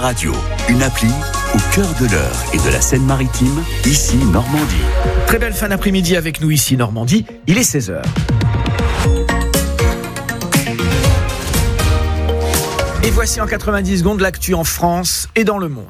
Radio, une appli au cœur de l'Eure et de la Seine-Maritime, ici Normandie. Très belle fin d'après-midi avec nous ici Normandie, il est 16h. Et voici en 90 secondes l'actu en France et dans le monde.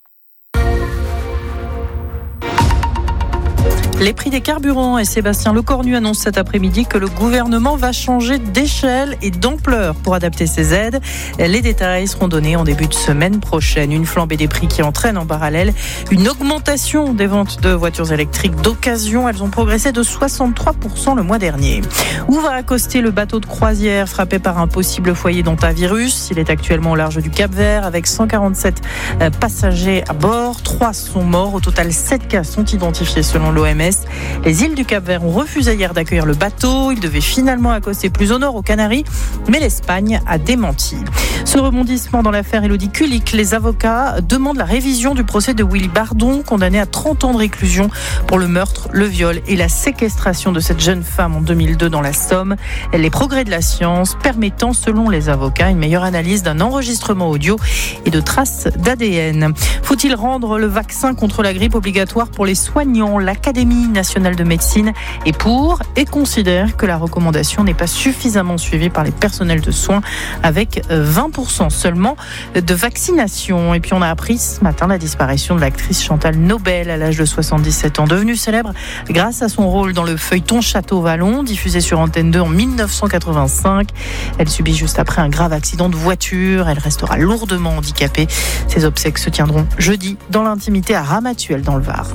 Les prix des carburants et Sébastien Lecornu annonce cet après-midi que le gouvernement va changer d'échelle et d'ampleur pour adapter ses aides. Les détails seront donnés en début de semaine prochaine. Une flambée des prix qui entraîne en parallèle une augmentation des ventes de voitures électriques d'occasion. Elles ont progressé de 63% le mois dernier. Où va accoster le bateau de croisière frappé par un possible foyer d'hantavirus? Il est actuellement au large du Cap-Vert avec 147 passagers à bord. 3 sont morts. Au total, 7 cas sont identifiés selon l'OMS. Les îles du Cap-Vert ont refusé hier d'accueillir le bateau. Il devait finalement accoster plus au nord, aux Canaries, mais l'Espagne a démenti. Ce rebondissement dans l'affaire Élodie Kulik, les avocats demandent la révision du procès de Willy Bardon, condamné à 30 ans de réclusion pour le meurtre, le viol et la séquestration de cette jeune femme en 2002 dans la Somme. Les progrès de la science permettant, selon les avocats, une meilleure analyse d'un enregistrement audio et de traces d'ADN. Faut-il rendre le vaccin contre la grippe obligatoire pour les soignants? L'Académie nationale de médecine est pour et considère que la recommandation n'est pas suffisamment suivie par les personnels de soins, avec 20% seulement de vaccination. Et puis on a appris ce matin la disparition de l'actrice Chantal Nobel à l'âge de 77 ans, devenue célèbre grâce à son rôle dans le feuilleton Château-Vallon, diffusé sur Antenne 2 en 1985. Elle subit juste après un grave accident de voiture. Elle restera lourdement handicapée. Ses obsèques se tiendront jeudi dans l'intimité à Ramatuelle dans le Var.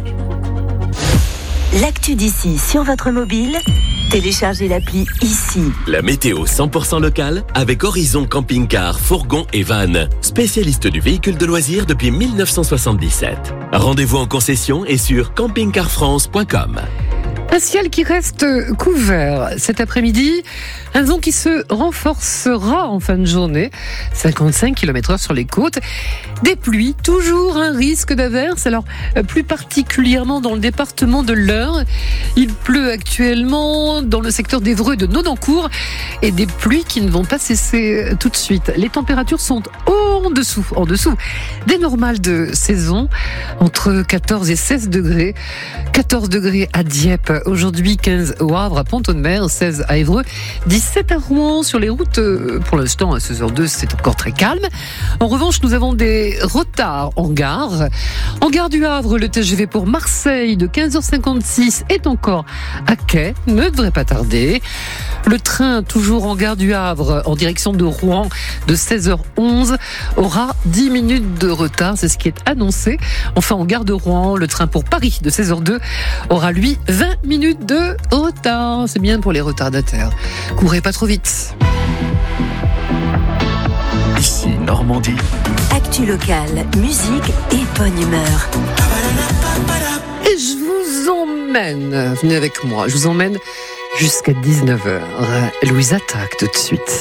L'actu d'ici sur votre mobile, téléchargez l'appli ici. La météo 100% locale avec Horizon Camping-Car, Fourgon et Van, spécialiste du véhicule de loisirs depuis 1977. Rendez-vous en concession et sur campingcarfrance.com. Un ciel qui reste couvert cet après-midi, un vent qui se renforcera en fin de journée, 55 km/h sur les côtes, des pluies, toujours un risque d'averse, alors plus particulièrement dans le département de l'Eure. Il pleut actuellement dans le secteur d'Évreux et de Nonancourt et des pluies qui ne vont pas cesser tout de suite. Les températures sont en dessous des normales de saison, entre 14 et 16 degrés. 14 degrés à Dieppe, aujourd'hui 15 au Havre, à Pont-de-Mer, 16 à Évreux, 17 à Rouen. Sur les routes, pour l'instant à 16h02, c'est encore très calme. En revanche, nous avons des retards en gare. En gare du Havre, le TGV pour Marseille de 15h56 est encore à quai, ne devrait pas tarder. Le train, toujours en gare du Havre, en direction de Rouen, de 16h11, aura 10 minutes de retard, c'est ce qui est annoncé. Enfin, en gare de Rouen, le train pour Paris de 16h02 aura, lui, 20 minutes de retard. C'est bien pour les retardataires. Courez pas trop vite. Ici Normandie. Actu locale, musique et bonne humeur. Et je vous emmène, venez avec moi, je vous emmène jusqu'à 19h. Louise attaque tout de suite.